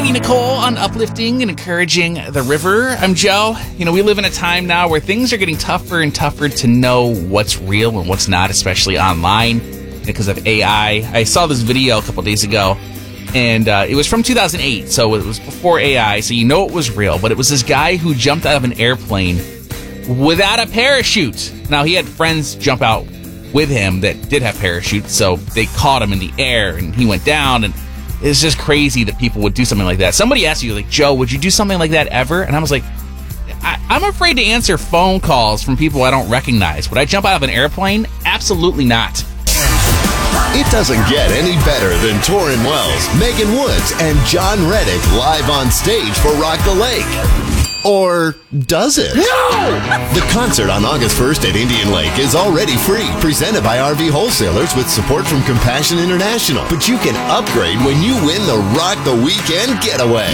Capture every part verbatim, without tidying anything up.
joining Nicole on uplifting and encouraging the river. I'm Joe. You know, we live in a time now where things are getting tougher and tougher to know what's real and what's not, especially online because of A I. I saw this video a couple days ago, and uh, it was from two thousand eight, so it was before A I, so you know it was real, but it was this guy who jumped out of an airplane without a parachute. Now, he had friends jump out with him that did have parachutes, so they caught him in the air, and he went down, and it's just crazy that people would do something like that. Somebody asked you, like, Joe, would you do something like that ever? And I was like, I- I'm afraid to answer phone calls from people I don't recognize. Would I jump out of an airplane? Absolutely not. It doesn't get any better than Torrin Wells, Megan Woods, and John Reddick live on stage for Rock the Lake. Or does it? No! The concert on August first at Indian Lake is already free, presented by R V Wholesalers with support from Compassion International. But you can upgrade when you win the Rock the Weekend Getaway.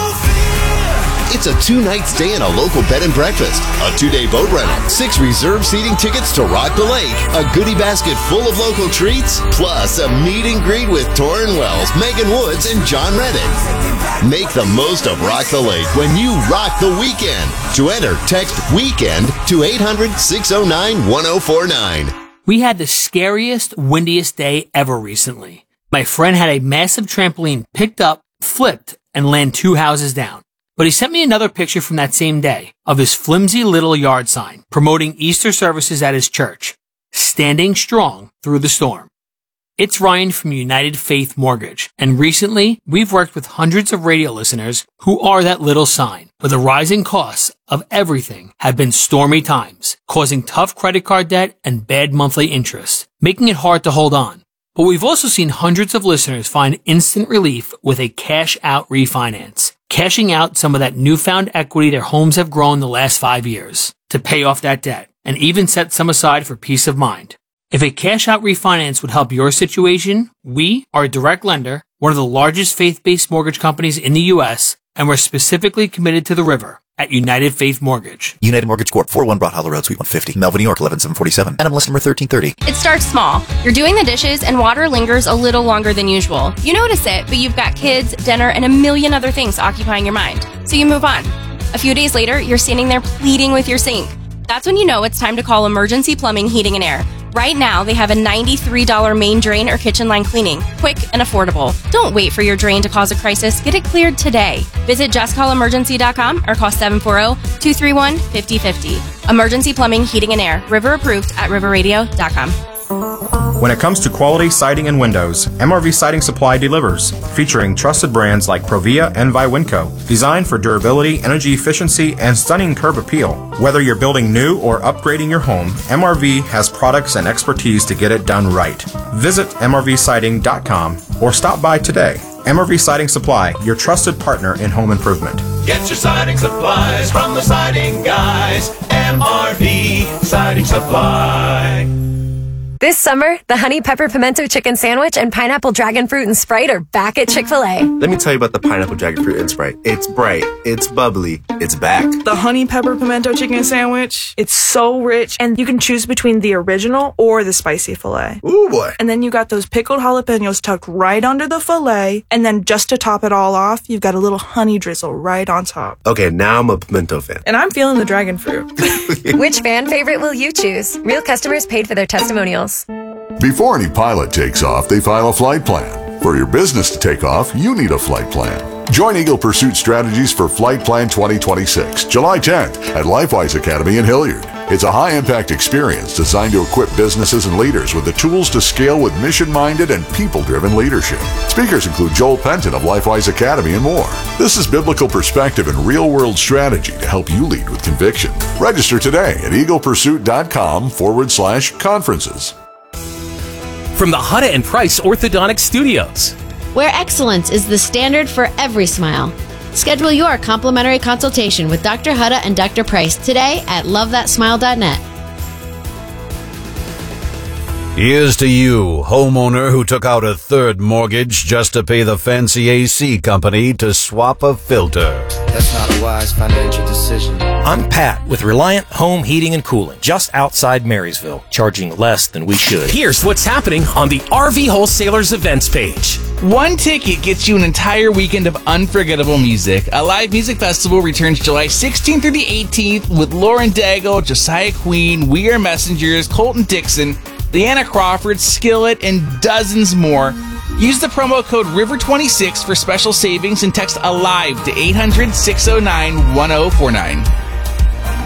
It's a two-night stay in a local bed and breakfast, a two-day boat rental, six reserved seating tickets to Rock the Lake, a goodie basket full of local treats, plus a meet and greet with Torrin Wells, Megan Woods, and John Reddick. Make the most of Rock the Lake when you rock the weekend. To enter, text WEEKEND to eight hundred, six oh nine, one oh four nine. We had the scariest, windiest day ever recently. My friend had a massive trampoline picked up, flipped, and land two houses down. But he sent me another picture from that same day of his flimsy little yard sign promoting Easter services at his church, standing strong through the storm. It's Ryan from United Faith Mortgage, and recently we've worked with hundreds of radio listeners who are that little sign, where the rising costs of everything have been stormy times, causing tough credit card debt and bad monthly interest, making it hard to hold on. But we've also seen hundreds of listeners find instant relief with a cash-out refinance, cashing out some of that newfound equity their homes have grown the last five years to pay off that debt, and even set some aside for peace of mind. If a cash-out refinance would help your situation, we are a direct lender, one of the largest faith-based mortgage companies in the U S, and we're specifically committed to the river at United Faith Mortgage. United Mortgage Corp, four oh one Broad Hollow Road, Suite one fifty, Melvin, New York, eleven seven forty-seven. N M L S number thirteen thirty. It starts small. You're doing the dishes and water lingers a little longer than usual. You notice it, but you've got kids, dinner, and a million other things occupying your mind. So you move on. A few days later, you're standing there pleading with your sink. That's when you know it's time to call Emergency Plumbing, Heating, and Air. Right now, they have a ninety-three dollars main drain or kitchen line cleaning. Quick and affordable. Don't wait for your drain to cause a crisis. Get it cleared today. Visit just call emergency dot com or call seven four zero, two three one, five zero five zero. Emergency Plumbing, Heating, and Air. River approved at river radio dot com. When it comes to quality siding and windows, M R V Siding Supply delivers, featuring trusted brands like Provia and Viwinco, designed for durability, energy efficiency, and stunning curb appeal. Whether you're building new or upgrading your home, M R V has products and expertise to get it done right. Visit M R V siding dot com or stop by today. M R V Siding Supply, your trusted partner in home improvement. Get your siding supplies from the siding guys. M R V Siding Supply. This summer, the Honey Pepper Pimento Chicken Sandwich and Pineapple Dragon Fruit and Sprite are back at Chick-fil-A. Let me tell you about the Pineapple Dragon Fruit and Sprite. It's bright, it's bubbly, it's back. The Honey Pepper Pimento Chicken Sandwich, it's so rich, and you can choose between the original or the spicy filet. Ooh, boy. And then you got those pickled jalapenos tucked right under the filet, and then just to top it all off, you've got a little honey drizzle right on top. Okay, now I'm a pimento fan. And I'm feeling the dragon fruit. Which fan favorite will you choose? Real customers paid for their testimonials. Before any pilot takes off, they file a flight plan. For your business to take off, you need a flight plan. Join Eagle Pursuit Strategies for Flight Plan twenty twenty-six, July tenth at LifeWise Academy in Hilliard. It's a high-impact experience designed to equip businesses and leaders with the tools to scale with mission-minded and people-driven leadership. Speakers include Joel Penton of LifeWise Academy and more. This is biblical perspective and real-world strategy to help you lead with conviction. Register today at eaglepursuit.com forward slash conferences. From the Hutta and Price Orthodontic Studios, where excellence is the standard for every smile. Schedule your complimentary consultation with Doctor Hutta and Doctor Price today at love that smile dot net. Here's to you, homeowner who took out a third mortgage just to pay the fancy A C company to swap a filter. That's not a wise financial decision. I'm Pat with Reliant Home Heating and Cooling, just outside Marysville, charging less than we should. Here's what's happening on the R V Wholesalers events page. One ticket gets you an entire weekend of unforgettable music. A live music festival returns July sixteenth through the eighteenth with Lauren Daigle, Josiah Queen, We Are Messengers, Colton Dixon, Leanna Crawford, Skillet, and dozens more. Use the promo code river twenty-six for special savings and text ALIVE to eight hundred, six oh nine, one oh four nine.